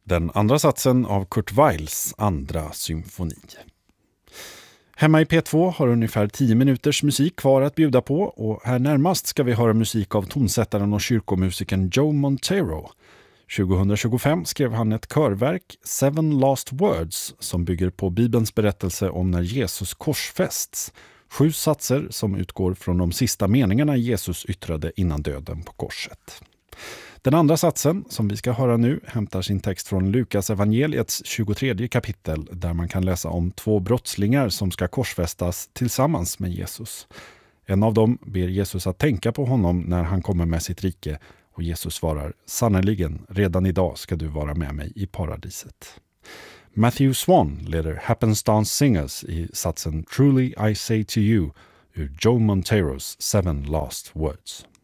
Den andra satsen av Kurt Weils andra symfoni. Hemma i P2 har ungefär 10 minuters musik kvar att bjuda på, och här närmast ska vi höra musik av tonsättaren och kyrkomusikern Joe Montero. 2025 skrev han ett körverk, Seven Last Words, som bygger på Bibelns berättelse om när Jesus korsfästs. 7 satser som utgår från de sista meningarna Jesus yttrade innan döden på korset. Den andra satsen, som vi ska höra nu, hämtar sin text från Lukas evangeliets 23 kapitel, där man kan läsa om 2 brottslingar som ska korsfästas tillsammans med Jesus. En av dem ber Jesus att tänka på honom när han kommer med sitt rike, och Jesus svarar: "Sannoliken, redan idag ska du vara med mig i paradiset." Matthew Swan leder Happenstance Singers i satsen Truly I say to you ur Joe Monteros Seven Last Words.